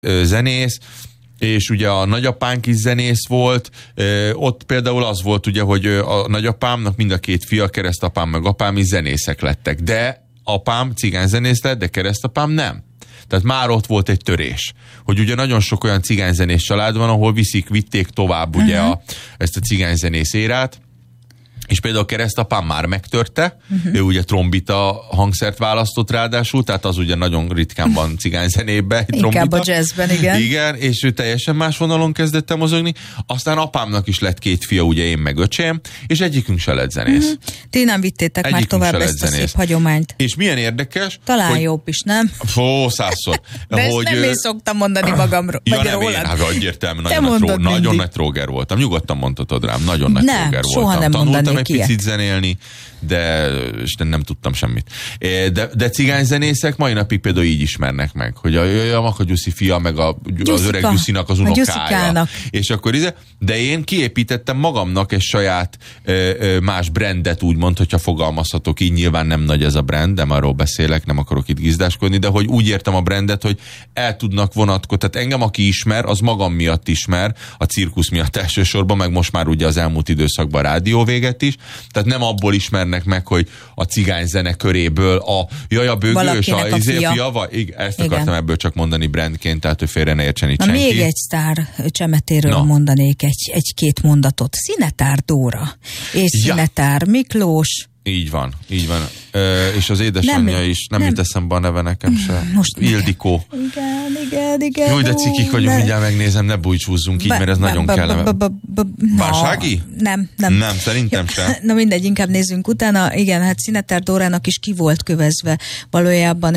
zenész, és ugye a nagyapánk is zenész volt, ott például az volt ugye, hogy a nagyapámnak mind a két fia, keresztapám meg apám is zenészek lettek, de apám cigányzenész lett, de keresztapám nem. Tehát már ott volt egy törés, hogy ugye nagyon sok olyan cigányzenész család van, ahol vitték tovább ugye ezt a cigányzenész érát, és például keresztapám már megtörte, ő ugye trombita hangszert választott ráadásul, tehát az ugye nagyon ritkán van cigányzenébe. Inkább a jazzben, igen. Igen, és ő teljesen más vonalon kezdett el mozogni. Aztán apámnak is lett 2 fia, ugye én meg öcsém, és egyikünk se lett zenész. Ti nem vittétek egyikünk már tovább ezt a szép hagyományt. És milyen érdekes. Talán hogy... jobb is, nem? Százszor. De hogy... ezt nem én szoktam mondani magamról. Ja, nem én, hát egyértelmű, nagyon nagy tróger voltam. Nyugodtan mondhatod rám, nagyon nagy tróger voltam. Soha nem mondanék egy picit zenélni, de nem tudtam semmit. De cigányzenészek mai napig például így ismernek meg, hogy a Maka Gyuszi fia, meg az öreg Gyuszinak az unokája. És akkor de én kiépítettem magamnak egy saját más brandet, úgymond, hogyha fogalmazhatok így, nyilván nem nagy ez a brand, de arról beszélek, nem akarok itt gizdáskodni, de hogy úgy értem a brandet, hogy el tudnak vonatkozni. Tehát engem, aki ismer, az magam miatt ismer, a cirkusz miatt elsősorban, meg most már ugye az elmúlt időszakban rádió véget is. Tehát nem abból ismernek meg, hogy a cigányzene köréből a bőgős, a fia vagy. Ezt akartam ebből csak mondani brandként, tehát hogy félre ne értsen itt senki. Még egy sztár csemetéről mondanék egy-két mondatot. Szinetár Dóra és Szinetár Miklós. Így van. És az édesanyja is, nem jut eszembe a neve nekem se. Most Ildikó. Igen. Jó, de cikik vagyunk, mindjárt megnézem, ne bújcsúzzunk így, mert ez nagyon kellemes. Bánsági? Nem, szerintem sem. Na mindegy, inkább nézzünk utána. Igen, hát Szinetár Dórának is ki volt kövezve valójában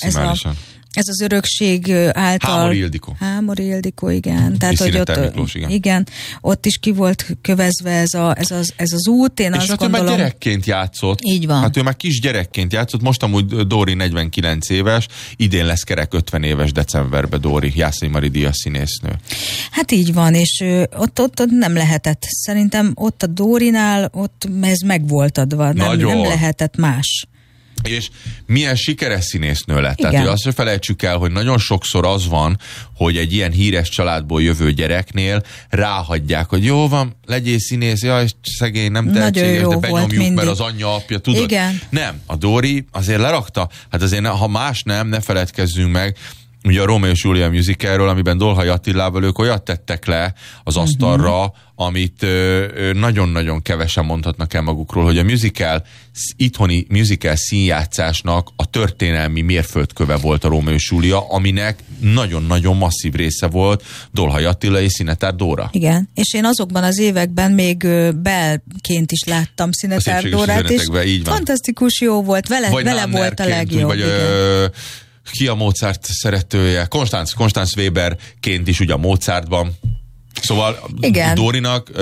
ez az örökség által... Hámori Ildikó, igen. Tehát, hogy ott, Miklós, igen, ott is ki volt kövezve ez az út, én és azt hát gondolom... ő már gyerekként játszott. Így van. Hát ő már kisgyerekként játszott, most amúgy Dóri 49 éves, idén lesz kerek 50 éves decemberben Dóri, Jászai Mari díjas színésznő. Hát így van, és ott nem lehetett. Szerintem ott a Dórinál, ott ez meg volt adva, nem lehetett más. És milyen sikeres színésznő lett. Igen. Tehát, hogy azt se felejtsük el, hogy nagyon sokszor az van, hogy egy ilyen híres családból jövő gyereknél ráhagyják, hogy jó van, legyél színész, jaj, szegény, nem tehetséges, de benyomjuk, mert az anyja, apja, tudod? Igen. Nem, a Dóri azért lerakta. Hát azért, ha más nem, ne feledkezzünk meg, ugye a Rómeó és Júlia musicalről, amiben Dolhai Attilával ők olyat tettek le az asztalra, amit nagyon-nagyon kevesen mondhatnak el magukról, hogy a itthoni musical színjátszásnak a történelmi mérföldköve volt a Rómeó és Júlia, aminek nagyon-nagyon masszív része volt Dolhai Attila és Szinetár Dóra. Igen, és én azokban az években még belként is láttam Szinetár Dórát, és fantasztikus jó volt, vele volt a legjobb. Vagy ki a Mozart szeretője? Konstanz Weberként is ugye a Mozartban. Szóval igen. Dórinak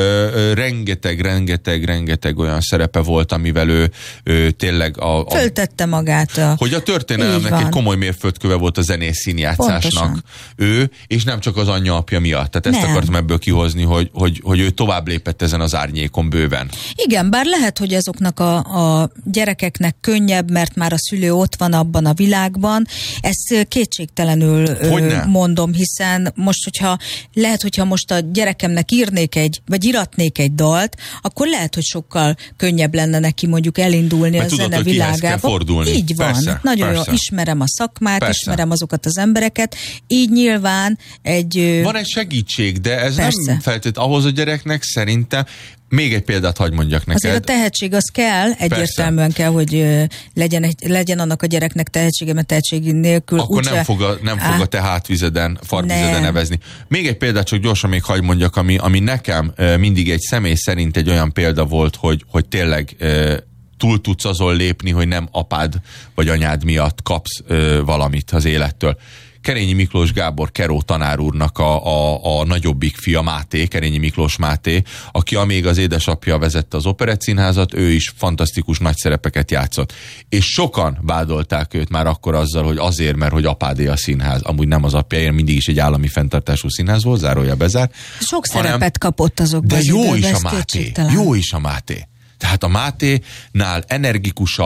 rengeteg olyan szerepe volt, amivel ő tényleg föltette magát. Hogy a történelemnek egy komoly mérföldköve volt a zenész színjátszásnak. Ő, és nem csak az anyja-apja miatt. Tehát ezt akartam ebből kihozni, hogy ő tovább lépett ezen az árnyékon bőven. Igen, bár lehet, hogy azoknak a gyerekeknek könnyebb, mert már a szülő ott van abban a világban. Ezt kétségtelenül mondom, hiszen most, hogyha most a gyerekemnek iratnék egy dalt, akkor lehet, hogy sokkal könnyebb lenne neki mondjuk elindulni a zene világába. Így van. Persze, nagyon jól ismerem a szakmát, ismerem azokat az embereket, így nyilván van egy segítség, de ez nem feltétlenül ahhoz a gyereknek szerintem. Még egy példát hadd mondjak neked. Azért a tehetség az kell, egyértelműen kell, hogy legyen annak a gyereknek tehetsége, mert tehetség nélkül akkor nem fog a te hátvizeden, farkvizeden nevezni. Még egy példát csak gyorsan még hadd mondjak, ami nekem mindig egy személy szerint egy olyan példa volt, hogy tényleg túl tudsz azon lépni, hogy nem apád vagy anyád miatt kapsz valamit az élettől. Kerényi Miklós Gábor Keró tanár úrnak a nagyobbik fia Máté, Kerényi Miklós Máté, aki amíg az édesapja vezette az Operettszínházat, ő is fantasztikus nagy szerepeket játszott. És sokan vádolták őt már akkor azzal, hogy azért, mert hogy apádé a színház. Amúgy nem az apja, mindig is egy állami fenntartású színház volt, zárója bezár. Sok szerepet kapott azokban. De jó is a Máté. Tehát a Máténál energikusabb,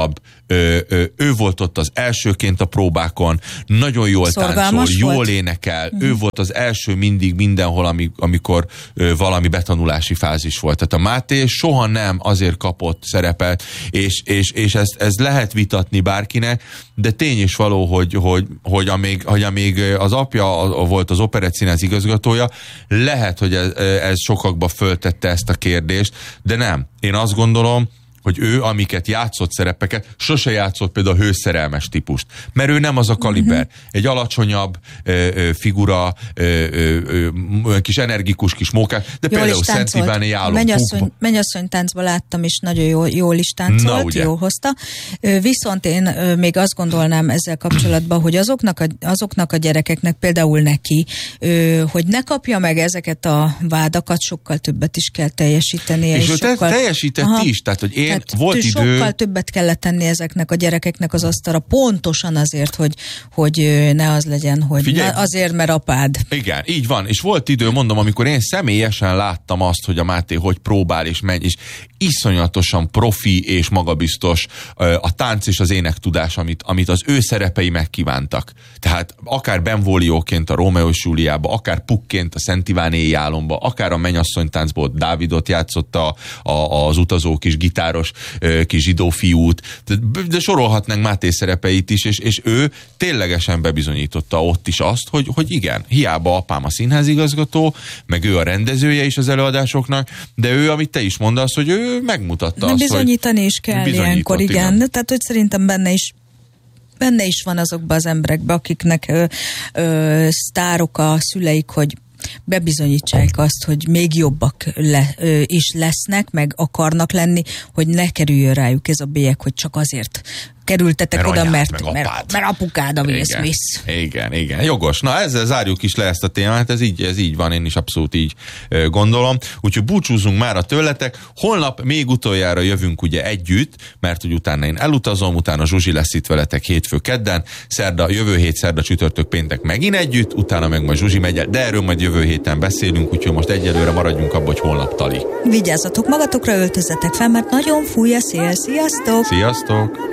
ő volt ott az elsőként a próbákon, nagyon jól táncol, jól énekel, ő volt az első mindig mindenhol, amikor valami betanulási fázis volt. Tehát a Máté soha nem azért kapott szerepet, és ez lehet vitatni bárkinek, de tény is való, hogy amíg az apja volt az Operettszínház igazgatója, lehet, hogy ez sokakba föltette ezt a kérdést, de nem. Én azt gondolom, hogy ő, amiket játszott szerepeket, sose játszott például a hőszerelmes típust. Mert ő nem az a kaliber. Egy alacsonyabb figura, kis energikus, kis mókás, de jól például Szent Iváni Álom. Mennyasszony táncban láttam, és nagyon jól is táncolt, jól hozta. Viszont én még azt gondolnám ezzel kapcsolatban, hogy azoknak a gyerekeknek, például neki, hogy ne kapja meg ezeket a vádakat, sokkal többet is kell teljesítenie. És ő teljesített is, tehát hogy sokkal többet kellett tenni ezeknek a gyerekeknek az asztalra, pontosan azért, hogy ne az legyen, hogy figyelj, azért, mert apád. Igen, így van. És volt idő, mondom, amikor én személyesen láttam azt, hogy a Máté hogy próbál és megy, és iszonyatosan profi és magabiztos a tánc és az énektudás, amit az ő szerepei megkívántak. Tehát akár Benvolióként a Rómeó és Júliába, akár Puckként a Szent Iván éjjel álomba, akár a Mennyasszony táncból Dávidot játszotta, az utazó kis gitáros kis zsidó fiút, de sorolhatnánk Máté szerepeit is, és ő ténylegesen bebizonyította ott is azt, hogy igen, hiába apám a színházigazgató, meg ő a rendezője is az előadásoknak, de ő, amit te is mondasz, hogy ő megmutatta azt, bizonyítani is kell ilyenkor, igen. Tehát, hogy szerintem benne is van azokban az emberekben, akiknek sztárok a szüleik, hogy bebizonyítsák azt, hogy még jobbak is lesznek, meg akarnak lenni, hogy ne kerüljön rájuk ez a bélyeg, hogy csak azért kerültetek oda, mert apukád a Will Smith. Igen. Jogos. Na, ezzel zárjuk is le ezt a témát, ez így van, én is abszolút így gondolom. Úgyhogy búcsúzunk már tőletek. Holnap még utoljára jövünk ugye együtt, mert hogy utána én elutazom, utána Zsuzsi lesz itt veletek hétfő kedden, jövő hét szerda, csütörtök, péntek megint együtt, utána meg majd Zsuzsi megy el, de erről majd jövő héten beszélünk, úgyhogy most egyelőre maradjunk abba, hogy holnap tali. Vigyázzatok magatokra, öltözzetek fel, mert nagyon fúj a szél. Sziasztok! Sziasztok!